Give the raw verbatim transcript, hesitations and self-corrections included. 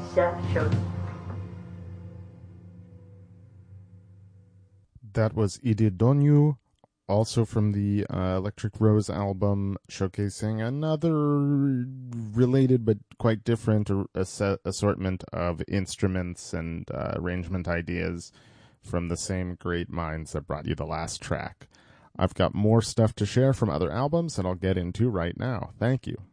Show. That was Ididonyu, also from the uh, Electric Rose album, showcasing another related but quite different assortment of instruments and uh, arrangement ideas from the same great minds that brought you the last track. I've got more stuff to share from other albums that I'll get into right now. Thank you.